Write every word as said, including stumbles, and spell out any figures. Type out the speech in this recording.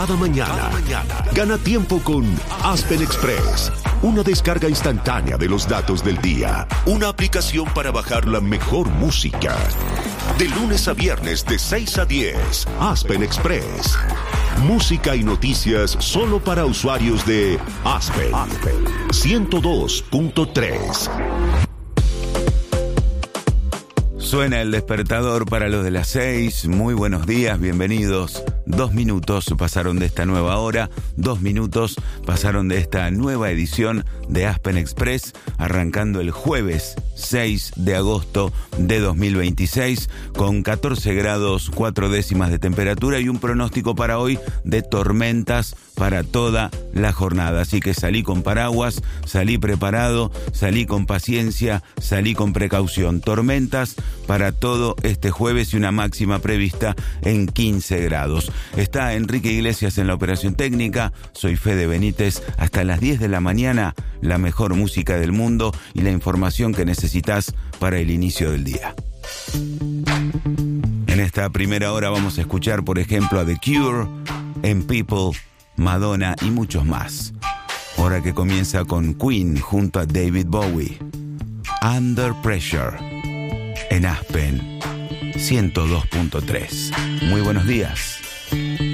cada mañana. Gana tiempo con Aspen Express. Una descarga instantánea de los datos del día. Una aplicación para bajar la mejor música. De lunes a viernes de seis a diez. Aspen Express. Música y noticias solo para usuarios de Aspen. ciento dos punto tres. Suena el despertador para los de las seis. Muy buenos días, bienvenidos. Dos minutos pasaron de esta nueva hora, dos minutos pasaron de esta nueva edición de Aspen Express, arrancando el jueves seis de agosto de dos mil veintiséis, con catorce grados, cuatro décimas de temperatura y un pronóstico para hoy de tormentas para toda la jornada. Así que salí con paraguas, salí preparado, salí con paciencia, salí con precaución. Tormentas para todo este jueves y una máxima prevista en quince grados. Está Enrique Iglesias en la operación técnica, soy Fede Benítez. Hasta las diez de la mañana, la mejor música del mundo y la información que necesitas para el inicio del día. En esta primera hora vamos a escuchar, por ejemplo, a The Cure, M People, Madonna y muchos más. Hora que comienza con Queen junto a David Bowie. Under Pressure en Aspen ciento dos punto tres. Muy buenos días.